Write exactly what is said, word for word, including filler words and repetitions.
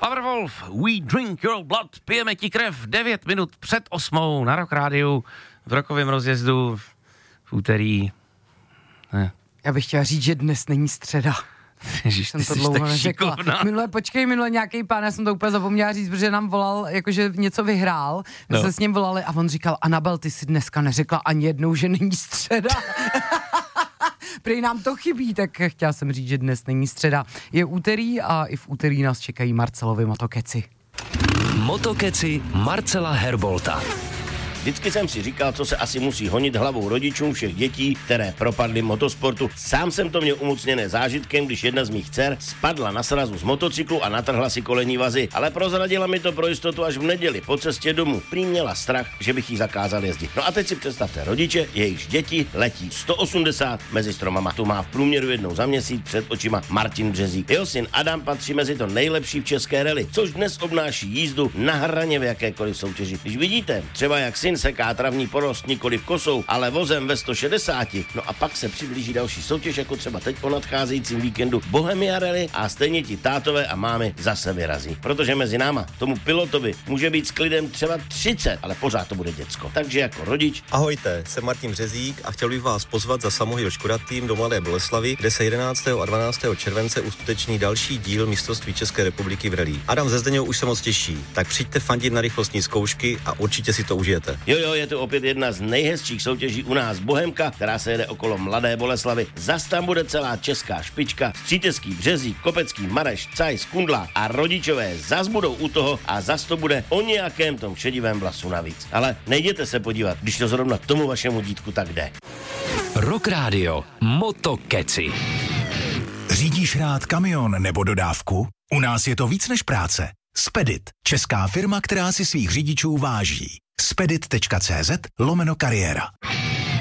Powerwolf, We Drink Your Blood, pijeme ti krev, devět minut před osmou na Rock Rádiu, v rokovém rozjezdu, v úterý. Ne. Já bych chtěla říct, že dnes není středa. Ježiš, jsem to dlouho neřekla. Minule, počkej, minule nějaký pán, já jsem to úplně zapomněla říct, protože nám volal, jakože něco vyhrál, my no. jsme s ním volali a on říkal, Anabel, ty si dneska neřekla ani jednou, že není středa. Prý nám to chybí, tak chtěla jsem říct, že dnes není středa. Je úterý a i v úterý nás čekají Marcelovi motokeci. Motokeci Marcela Herbolta. Vždycky jsem si říkal, co se asi musí honit hlavou rodičům všech dětí, které propadly motosportu. Sám jsem to měl umocněné zážitkem, když jedna z mých dcer spadla na srazu z motocyklu a natrhla si kolenní vazy. Ale prozradila mi to pro jistotu až v neděli po cestě domů. Prý měla strach, že bych jí zakázal jezdit. No a teď si představte rodiče, jejichž děti letí sto osmdesát mezi stromama. Tu má v průměru jednou za měsíc před očima Martin Březík. Jeho syn Adam patří mezi to nejlepší v české rally, což dnes obnáší jízdu na hraně v jakékoliv soutěži. Když vidíte, třeba jak syn seká travní porost nikoliv kosou, ale vozem ve sto šedesát. No a pak se přiblíží další soutěž, jako třeba teď po nadcházejícím víkendu Bohemia Rally a stejně ti tátové a mámy zase vyrazí. Protože mezi náma tomu pilotovi může být s klidem třeba třicet, ale pořád to bude děcko. Takže jako rodič. Ahojte, jsem Martin Březík a chtěl bych vás pozvat za Samohyl Škoda-tým do Mladé Boleslavi, kde se jedenáctého a dvanáctého července uskuteční další díl mistrovství České republiky v rally. Adam ze Zdeněho už se moc těší, tak přijďte fandit na rychlostní zkoušky a určitě si to užijete. Jo, jo, je to opět jedna z nejhezčích soutěží u nás, Bohemka, která se jede okolo Mladé Boleslavy. Zas tam bude celá česká špička, Stříteský, Březík, Kopecký, Mareš, Cajs, Kundla a rodičové zas budou u toho a zas to bude o nějakém tom šedivém vlasu navíc. Ale nejděte se podívat, když to zrovna tomu vašemu dítku tak jde. Rock Radio Motokeci. Řídíš rád kamion nebo dodávku? U nás je to víc než práce. Spedit, česká firma, která si svých řidičů váží. spedit tečka cé zet lomeno kariéra.